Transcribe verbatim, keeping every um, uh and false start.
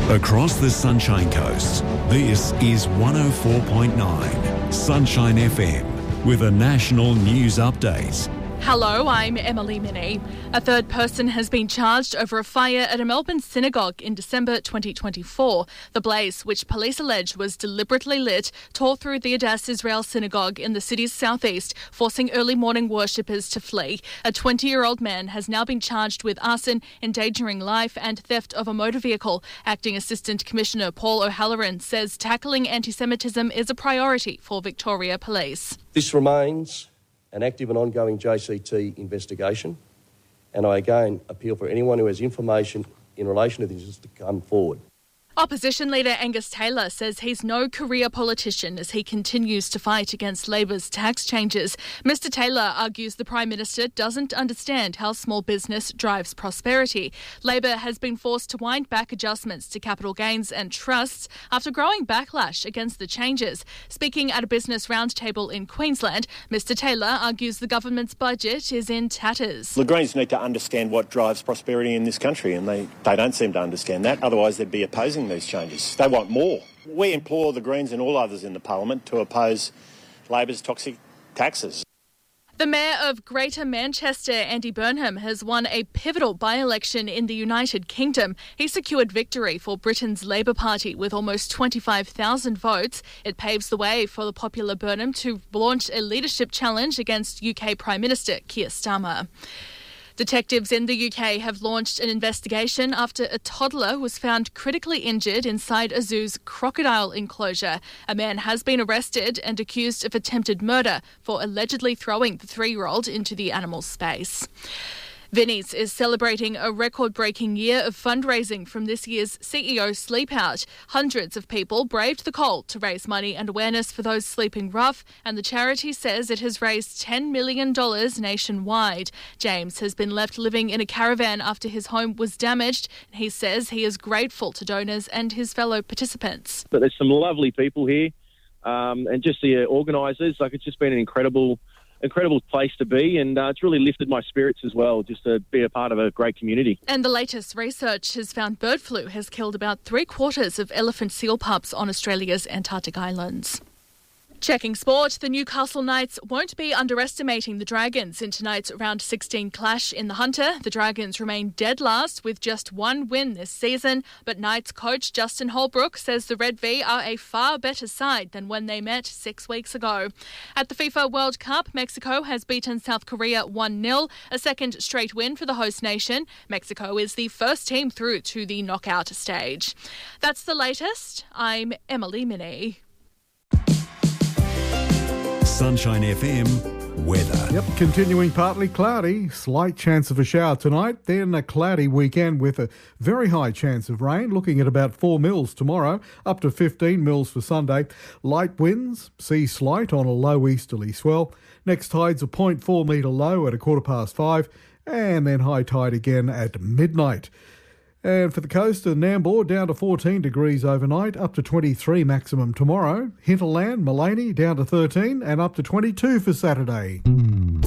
Across the Sunshine Coast, this is one oh four point nine Sunshine F M with a national news update. Hello, I'm Emily Minnie. A third person has been charged over a fire at a Melbourne synagogue in December twenty twenty-four. The blaze, which police allege was deliberately lit, tore through the Adass Israel synagogue in the city's southeast, forcing early morning worshippers to flee. A twenty-year-old man has now been charged with arson, endangering life and theft of a motor vehicle. Acting Assistant Commissioner Paul O'Halloran says tackling anti-Semitism is a priority for Victoria Police. This remains an active and ongoing J C T investigation, and I again appeal for anyone who has information in relation to this to come forward. Opposition leader Angus Taylor says he's no career politician as he continues to fight against Labor's tax changes. Mister Taylor argues the Prime Minister doesn't understand how small business drives prosperity. Labor has been forced to wind back adjustments to capital gains and trusts after growing backlash against the changes. Speaking at a business roundtable in Queensland, Mister Taylor argues the government's budget is in tatters. The Greens need to understand what drives prosperity in this country, and they, they don't seem to understand that. Otherwise, they'd be opposing these changes. They want more. We implore the Greens and all others in the Parliament to oppose Labor's toxic taxes. The Mayor of Greater Manchester, Andy Burnham, has won a pivotal by-election in the United Kingdom. He secured victory for Britain's Labour Party with almost twenty-five thousand votes. It paves the way for the popular Burnham to launch a leadership challenge against U K Prime Minister Keir Starmer. Detectives in the U K have launched an investigation after a toddler was found critically injured inside a zoo's crocodile enclosure. A man has been arrested and accused of attempted murder for allegedly throwing the three-year-old into the animal's space. Vinnie's is celebrating a record-breaking year of fundraising from this year's C E O Sleep Out. Hundreds of people braved the cold to raise money and awareness for those sleeping rough, and the charity says it has raised ten million dollars nationwide. James has been left living in a caravan after his home was damaged. He says he is grateful to donors and his fellow participants. But there's some lovely people here, um, and just the uh, organisers. Like, it's just been an incredible incredible place to be, and uh, it's really lifted my spirits as well, just to be a part of a great community. And the latest research has found bird flu has killed about three quarters of elephant seal pups on Australia's Antarctic islands. Checking sport, the Newcastle Knights won't be underestimating the Dragons in tonight's round sixteen clash in the Hunter. The Dragons remain dead last with just one win this season, but Knights coach Justin Holbrook says the Red V are a far better side than when they met six weeks ago. At the FIFA World Cup, Mexico has beaten South Korea one nil, a second straight win for the host nation. Mexico is the first team through to the knockout stage. That's the latest. I'm Emily Minnie. Sunshine F M weather. Yep, continuing partly cloudy, slight chance of a shower tonight, then a cloudy weekend with a very high chance of rain, looking at about four mils tomorrow, up to fifteen mils for Sunday. Light winds, sea slight on a low easterly swell. Next tide's a zero point four metre low at a quarter past five, and then high tide again at midnight. And for the coast of Nambour, down to fourteen degrees overnight, up to twenty-three maximum tomorrow. Hinterland, Mullaney, down to thirteen and up to twenty-two for Saturday.